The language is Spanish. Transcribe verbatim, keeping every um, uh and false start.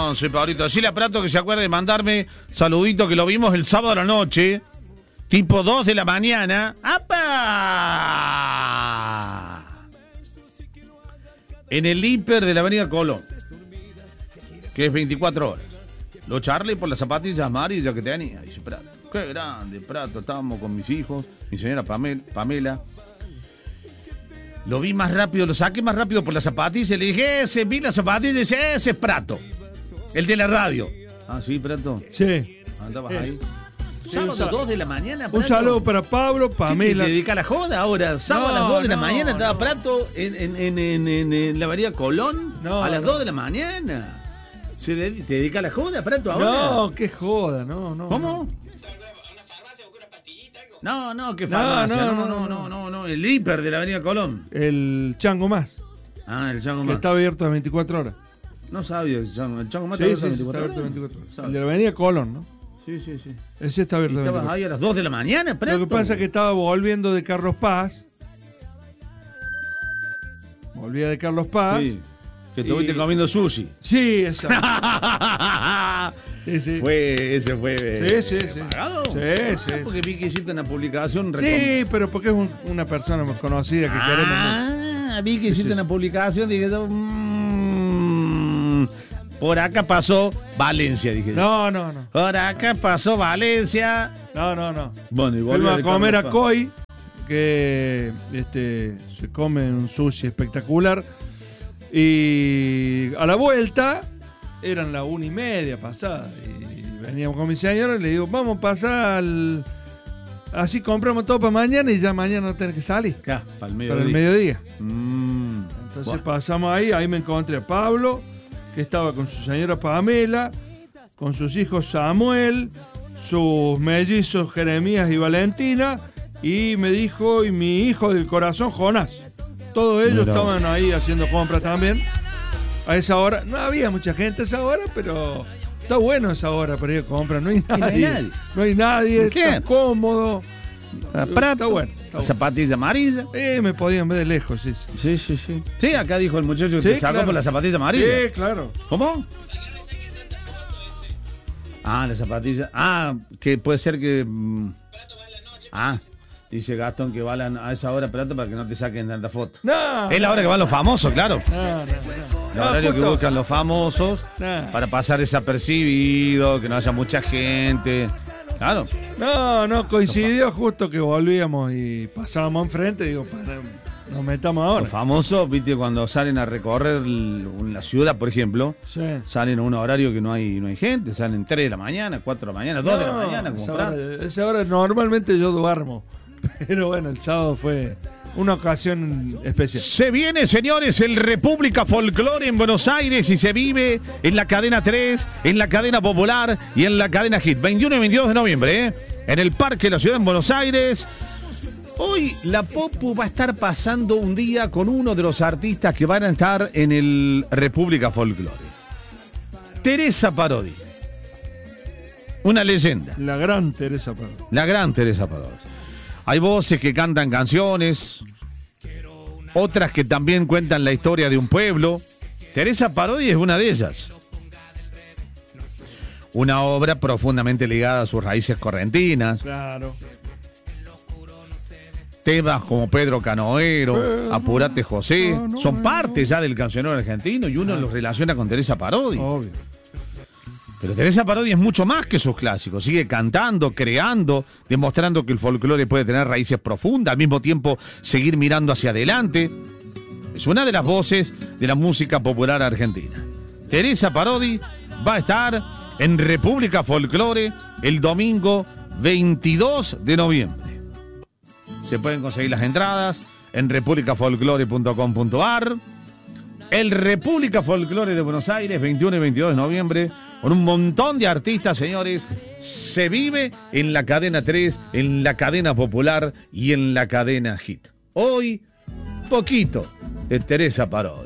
once, Pablito. Decile a Prato que se acuerde de mandarme saludito, que lo vimos el sábado a la noche, tipo dos de la mañana. ¡Apa! En el hiper de la avenida Colón, que es veinticuatro horas. Lo charlé por las zapatillas amarillas que tenía. Dice, Prato, qué grande, Prato. Estábamos con mis hijos, mi señora Pamela. Pamela. Lo vi más rápido, lo saqué más rápido por las zapatillas. Le dije, ese, vi las zapatillas y dice, ese es Prato. El de la radio. Ah, sí, Prato. Sí. Andabas eh. ahí. Sábado dos de la mañana, Prato. Un saludo para Pablo, Pamela. ¿Te dedica a la joda ahora? Sábado No, a las dos de la no, mañana estaba no. Prato en, en, en, en, en, en la avenida Colón. No, a las no. dos de la mañana. ¿Se de- ¿Te dedica a la joda, Prato, ahora? No, qué joda, no, no. ¿Cómo? no. No, no, qué No, farmacia. no, No, no, no, no, no, no. El hiper de la avenida Colón. El Chango Más, Ah, el Chango que Más. está abierto a veinticuatro horas. No sabía el Chango, el Chango Más Sí, está sí, sí, abierto está abierto a veinticuatro veinticuatro horas. horas. El de la avenida Colón, ¿no? Sí, sí, sí. Ese está ¿Y abierto a estabas veinticuatro horas. ahí a las dos de la mañana, Prato? Lo que pasa es que estaba volviendo de Carlos Paz. Volvía de Carlos Paz. Sí, que estuviste Y- comiendo sushi. Sí, exacto. Sí, sí. Fue, ese fue. Sí, sí, sí. ¿Pagado? Sí, Ah, sí. Porque vi que hiciste una publicación. Sí, pero porque es un- una persona más conocida que queremos mucho. Ah, vi que Sí, hiciste sí, una sí. publicación. Dije, yo, mm, por acá pasó Valencia, dije. yo. No, no, no. Por acá pasó Valencia. No, no, no. Bueno, y volvió Fuimos a de comer a Carlos Paz. Koi, que este, se come un sushi espectacular. Y a la vuelta, eran las una y media pasada. Y veníamos con mi señora y le digo, vamos a pasar al... Así compramos todo para mañana y ya mañana no tenés que salir. Acá, para el Para el mediodía. mediodía. Mm, Entonces bueno. pasamos ahí, ahí me encontré a Pablo, que estaba con su señora Pamela, con sus hijos Samuel, sus mellizos Jeremías y Valentina, y me dijo, y mi hijo del corazón, Jonás. Todos ellos Mirá. estaban ahí haciendo compras también. A esa hora, no había mucha gente a esa hora, pero está bueno esa hora para ir a comprar. No hay no hay nadie. nadie. No hay nadie, ¿Qué? está cómodo. Ah, Prato. Está bueno. Está La bueno. zapatilla amarilla. Eh, me podían ver de lejos, sí. Sí, Sí, sí, sí. Sí, acá dijo el muchacho que Sí, te sacó claro. por la zapatilla amarilla. Sí, claro. ¿Cómo? Ah, la zapatilla. Ah, que puede ser que. mm, Ah, dice Gastón que van a esa hora, Prato, para que no te saquen tanta foto. No. Es la hora que van los famosos, claro. No, no, no. El No, horario que justo. buscan los famosos No. para pasar desapercibido, que no haya mucha gente. Claro. No, no, coincidió justo que volvíamos y pasábamos enfrente, digo, para, nos metamos ahora. Los famosos, viste, cuando salen a recorrer l- la ciudad, por ejemplo, Sí. salen a un horario que no hay, no hay gente, salen tres de la mañana, cuatro de la mañana, dos de la No, mañana, como esa Prato. hora, esa hora normalmente yo duermo, pero bueno, el sábado fue una ocasión especial. Se viene, señores, el República Folklore en Buenos Aires y se vive en la cadena tres, en la cadena Popular y en la cadena Hit. veintiuno y veintidós de noviembre, ¿eh? En el Parque de la Ciudad en Buenos Aires. Hoy la Popu va a estar pasando un día con uno de los artistas que van a estar en el República Folklore. Teresa Parodi. Una leyenda. La gran Teresa Parodi. La gran Teresa Parodi. Hay voces que cantan canciones, otras que también cuentan la historia de un pueblo. Teresa Parodi es una de ellas. Una obra profundamente ligada a sus raíces correntinas. Claro. Temas como Pedro Canoero, Pedro, Apurate José, Canoero. son parte ya del cancionero argentino y uno los relaciona con Teresa Parodi. Obvio. Pero Teresa Parodi es mucho más que sus clásicos. Sigue cantando, creando, demostrando que el folclore puede tener raíces profundas, al mismo tiempo seguir mirando hacia adelante. Es una de las voces de la música popular argentina. Teresa Parodi va a estar en República Folklore el domingo veintidós de noviembre. Se pueden conseguir las entradas en república folklore punto com punto ar. El República Folklore de Buenos Aires, veintiuno y veintidós de noviembre, con un montón de artistas, señores. Se vive en la cadena tres, en la cadena Popular y en la cadena Hit. Hoy, poquito de Teresa Parodi.